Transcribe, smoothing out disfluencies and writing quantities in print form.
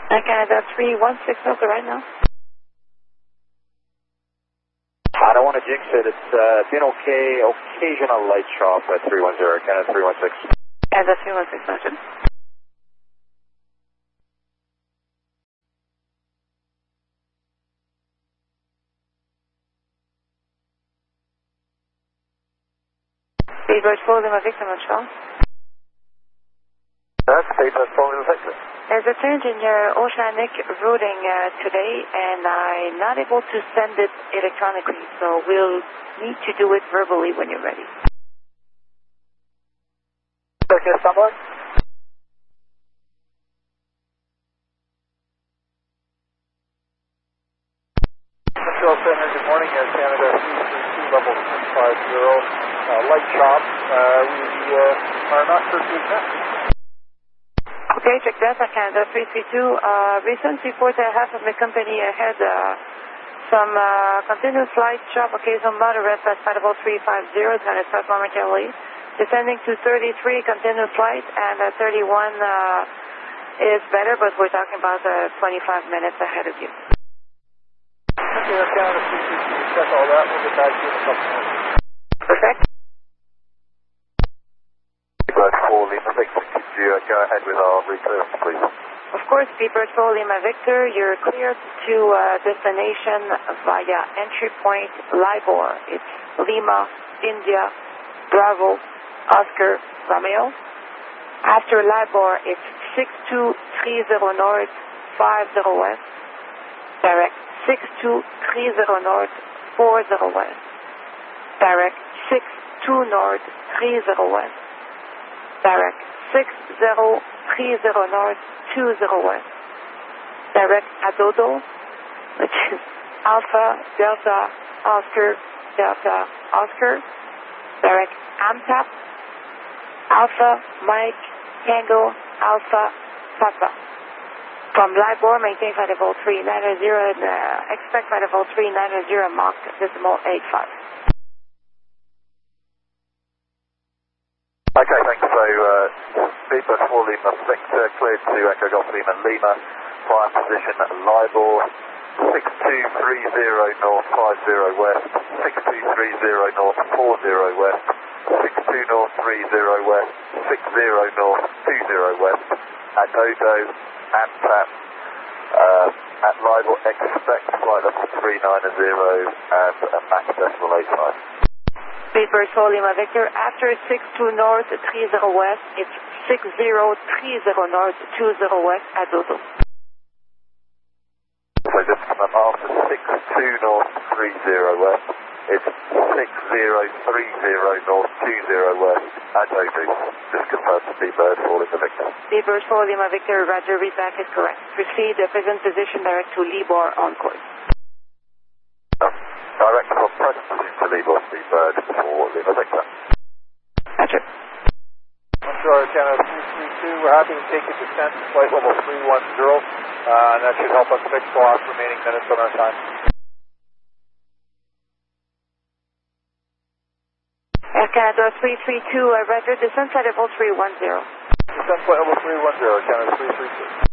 Canada 316 Delta right now. I don't want to jinx it. It's been okay. Occasional light chop at 310, Canada 316. Canada 316 mentioned. Speedbird 4 Lima Victor Montreal. That's Speedbird 4 Lima Victor. There's a change in your oceanic routing today, and I'm not able to send it electronically, so we'll need to do it verbally when you're ready. Okay, standby. Montreal Center, good morning. Canada 332, level 650. Light chop. We are not sure to connect. Okay, check that. Canada 332. Recent report I have from the company had some continuous light chop, occasional moderate at flight level 350. It's going to start momentarily. Descending to 33, continuous light, and 31 is better, but we're talking about 25 minutes ahead of you. Okay, Canada 332. Check all that. We'll get back to you in a couple minutes. Perfect. Speedbird 4 Lima Victor, could you go ahead with our recurrence, please? Of course, Speedbird 4 Lima Victor, you're cleared to destination via entry point LIBOR. It's Lima, India, Bravo, Oscar, Romeo. After LIBOR, it's 6230 North, 50 West. Direct 6230 North, 40 West. Direct 62 North, 30 West. Direct 6030 North, 20 West. Direct Adodo, which is Alpha, Delta, Oscar, Delta, Oscar. Direct AMTAP, Alpha, Mike, Tango, Alpha, Papa. From LIBOR, maintain flight level 390 and expect flight level 390 Mach decimal 85. Okay, thanks. So, Speedbird 4 Lima Victor, cleared to Echo Golf Lima Lima, fire position LIBOR, 6230 North 50 West, 6230 North 40 West, 62 North 30 West, 60 North 20 West, Adodo, AMTAP, at LIBOR, expect flight level 390 and a Mach decimal 85. Speedbird 4 Lima Victor, after 62 North 30 West, it's 6030 North 20 West, Adodo. So just after 62 North 30 West, it's 6030 North 20 West, Adodo. Just confirm Speedbird 4 Lima Victor. Speedbird 4 Lima Victor, Roger, read back is correct. Proceed present position direct to LIBOR on course. Direct from present position to LIBOR, Speedbird 4 Lima Victor. Roger. Montreal Canada 332, we're happy to take a descent to flight level 310, and that should help us fix the last remaining minutes on our time. Air Canada 332, Roger, descent flight level 310. Descent flight level 310, Canada 332.